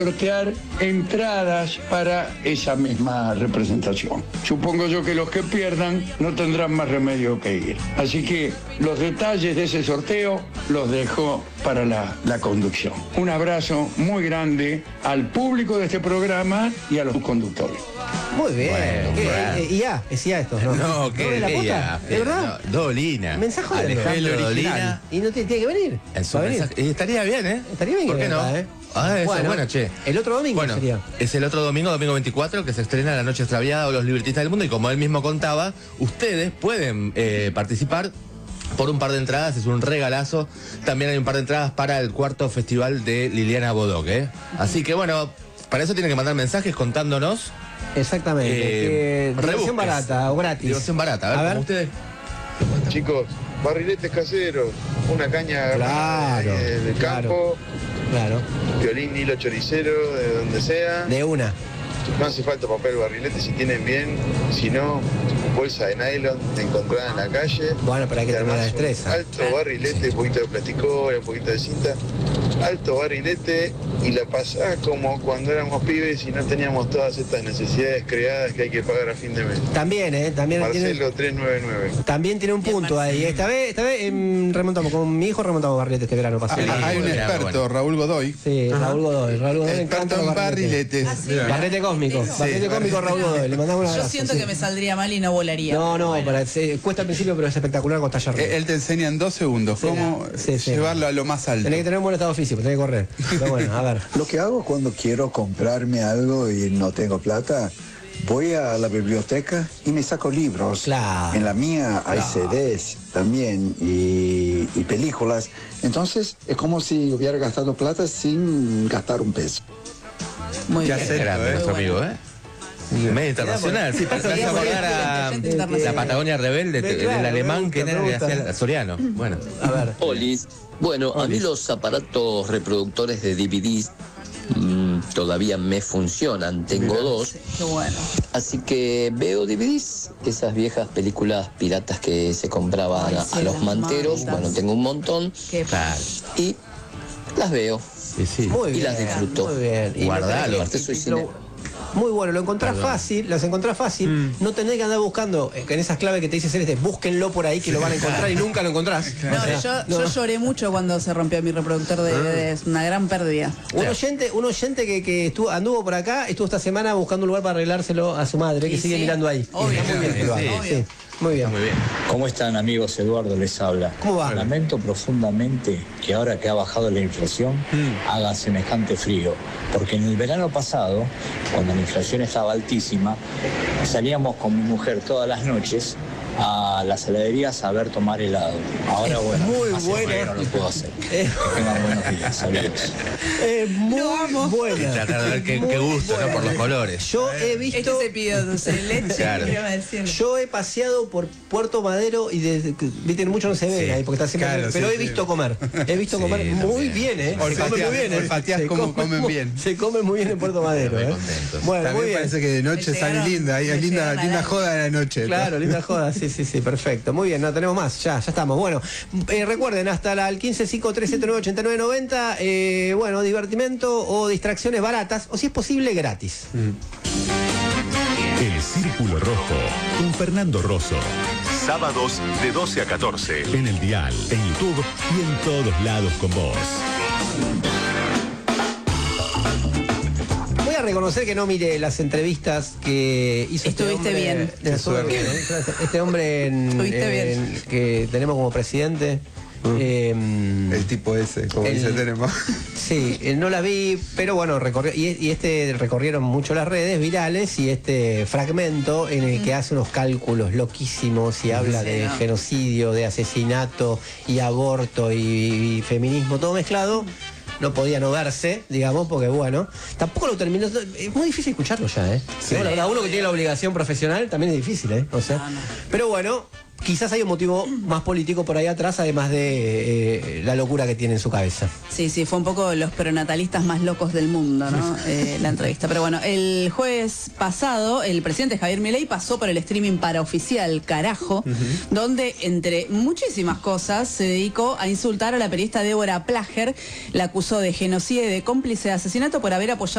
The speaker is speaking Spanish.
sortear entradas para esa misma representación. Supongo yo que los que pierdan no tendrán más remedio que ir. Así que los detalles de ese sorteo los dejo para la conducción. Un abrazo muy grande al público de este programa y a los conductores. Muy bien. Bueno, ¿Es IA esto? No, ¿De la que posta? ¿De verdad? No, Dolina. Mensaje de Alejandro Dolina. ¿Y no tiene que venir? En su ¿Va a venir? mensaje. Estaría bien, ¿eh? Estaría bien ¿Por que qué no? venga, Eso bueno, es bueno, che. El otro domingo Bueno, sería. es el otro domingo 24, que se estrena La Noche Extraviada o Los Libretistas del Mundo. Y como él mismo contaba, ustedes pueden participar por un par de entradas, es un regalazo. También hay un par de entradas para el cuarto festival de Liliana Bodoc, ¿eh? Así que bueno, para eso tienen que mandar mensajes contándonos. Exactamente. Diversión barata o gratis. Diversión barata, a ver, como ustedes. Chicos, barriletes caseros, una caña Claro, de campo, Claro. violín, hilo choricero, de donde sea. De una. No hace falta papel barrilete si tienen bien, si no, bolsa de nylon encontrada en la calle. Bueno, pero hay que Y tener la además destreza. un alto barrilete, un poquito de plasticora, un poquito de cinta. Alto barrilete y la pasás como cuando éramos pibes y no teníamos todas estas necesidades creadas que hay que pagar a fin de mes. También, también Marcelo 399. también tiene un punto ahí. Esta vez remontamos, con mi hijo remontamos barrilete este verano pasado. Hay un experto, Raúl Godoy. Sí, Raúl Godoy. Raúl Godoy le encanta Experto los en barriletes. Barrilete cósmico. Barrilete cósmico Raúl Godoy. Le mandamos un abrazo. Yo siento que me saldría mal y no volaría. No, Bueno. cuesta al principio, pero es espectacular con tallar. Él te enseña en 2 segundos cómo llevarlo a lo más alto. Tenés que tener un buen estado físico, tenés que correr. Pero bueno, a ver. Lo que hago cuando quiero comprarme algo y no tengo plata, voy a la biblioteca y me saco libros. Claro. En la mía hay CDs también y películas. Entonces es como si hubiera gastado plata sin gastar un peso. Muy Qué bien. acento, Muy nuestro bueno. amigo, ¿eh? Medio internacional, sí, para Sí, acordar a gente internacional. la Patagonia Rebelde, Claro, el me alemán gusta, que era me que gusta. hacía Soriano. Bueno. A ver. Olis. Bueno, a mí los aparatos reproductores de DVDs todavía me funcionan, tengo dos. Qué bueno. Así que veo DVDs, esas viejas películas piratas que se compraban Ay, a sí, los las manteros. mantas. Bueno, tengo un montón Qué Claro. y las veo. Sí, sí. Muy Y bien. las disfruto. Muy bien. Y Guardalo. Aparte soy cine. Muy bueno, lo encontrás fácil, las encontrás fácil, no tenés que andar buscando en esas claves que te dice Celeste, búsquenlo por ahí que lo van a encontrar y nunca lo encontrás. No, O sea, yo lloré mucho cuando se rompió mi reproductor de DVDs, una gran pérdida. Un oyente que anduvo por acá, estuvo esta semana buscando un lugar para arreglárselo a su madre, que Y sigue sí, mirando ahí. obvio. Está muy bien que lo haga. Sí. Sí, muy bien. Muy bien. ¿Cómo están, amigos? Eduardo les habla. ¿Cómo va? Lamento profundamente que ahora que ha bajado la inflación haga semejante frío, porque en el verano pasado, cuando la inflación estaba altísima, salíamos con mi mujer todas las noches a las heladerías a ver tomar helado. Ahora bueno, muy hace buena. frío, no lo puedo hacer. Que tengan buenos días, saludos. Muy buena. Tratar de ver qué Muy gusto, ¿no? Por los colores. Yo he visto. Este se pidió dulce de leche, Claro. quiero decir. Yo he paseado por Puerto Madero y viste, mucho no se ve Sí, ahí porque está siempre. claro, pero sí, he sí. visto comer. He visto Sí, comer muy también. bien, Se come muy bien, olfateás Se cómo come comen bien. Se come muy bien en Puerto Madero, Muy contentos. Bueno, muy También bien. parece que de noche Me sale llegaron- linda, hay me linda llegaron a joda de la noche. Claro, linda joda, sí, perfecto. Muy bien, no tenemos más, ya estamos. Bueno, recuerden, hasta el 1553798990, bueno, divertimento o distracciones baratas, o si es posible, gratis. El Círculo Rojo, con Fernando Rosso. Sábados de 12 a 14. En el Dial, en YouTube y en todos lados con vos. Voy a reconocer que no mire las entrevistas que hizo Estuviste este hombre. bien. Estuve bien, Este hombre Estuviste bien. que tenemos como presidente. El tipo ese, como dice tenemos. Sí, no la vi, pero bueno, recorrieron mucho las redes virales y este fragmento en el que hace unos cálculos loquísimos y habla de ¿no? genocidio, de asesinato y aborto y feminismo, todo mezclado. No podía no verse, digamos, porque bueno, tampoco lo terminó. Es muy difícil escucharlo ya, ¿eh? Sí. No, la verdad, uno que tiene la obligación profesional también es difícil, O sea, No. pero bueno, quizás hay un motivo más político por ahí atrás, además de la locura que tiene en su cabeza. Sí, fue un poco los pronatalistas más locos del mundo, ¿no? La entrevista. Pero bueno, el jueves pasado, el presidente Javier Milei pasó por el streaming paraoficial Carajo, donde, entre muchísimas cosas, se dedicó a insultar a la periodista Débora Plager, la acusó de genocidio y de cómplice de asesinato por haber apoyado